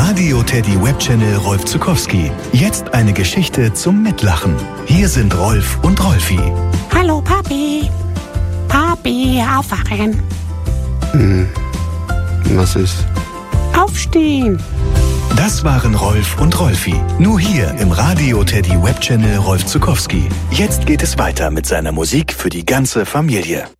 Radio Teddy Webchannel Rolf Zuckowski. Jetzt eine Geschichte zum Mitlachen. Hier sind Rolf und Rolfi. Hallo Papi. Papi, aufwachen. Was ist? Aufstehen. Das waren Rolf und Rolfi. Nur hier im Radio Teddy Webchannel Rolf Zuckowski. Jetzt geht es weiter mit seiner Musik für die ganze Familie.